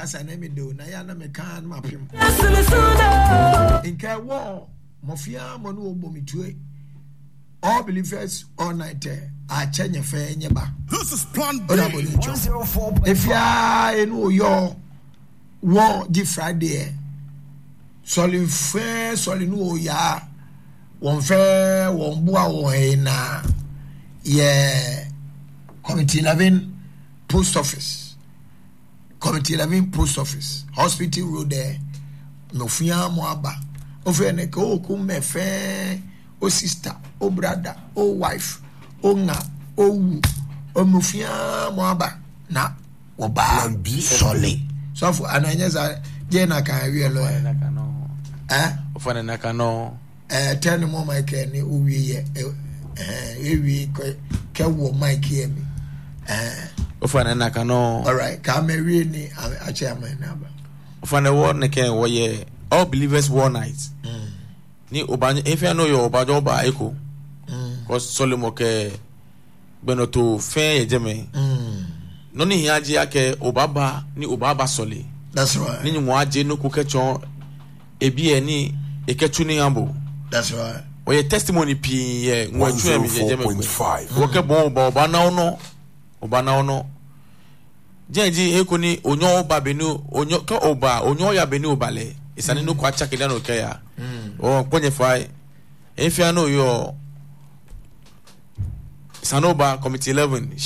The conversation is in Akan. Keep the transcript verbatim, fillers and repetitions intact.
kasa na me do na ya na me kan ma pem inka wo mofia mo no obo mitue all believers all night a chenye fe nyeba this is plan B one oh four if ya enu yo wo di Friday soli fe soli nu ya won fe won bua wo na yeah committee eleven post office committee eleven post office hospital road there no fia mo aba o fe ne ko ku me fe o sister o brother o wife o nga o wu o mo fia mo aba na o ba solid so for ananya za je na kan wi lo eh o fa na kan no eh ten mo my can ni o wi ye eh e wi ko ke wo my care me eh o fa na kan no all right ka me wi ni a chairman na ba o fa na wo ne ken wo ye all believers war night mm ni obanyo efia no yo obajo ba eko mm ko solimo ke benoto fe ye jeme mm no ni hiaje ake obaba ni obaba sole that's right ni nwo aje no ku kecho ebi eni ekechu ni ambo that's right o ye testimony pi ye nwo chu emi je jeme ko wo ke bon oba oba na ono oba na ono jeji eko ni onyo oba benu onyo ke oba onyo ya benu obale isani no kwa chake dano ke ya mm o kwenye fai efia no yo sanoba committee eleven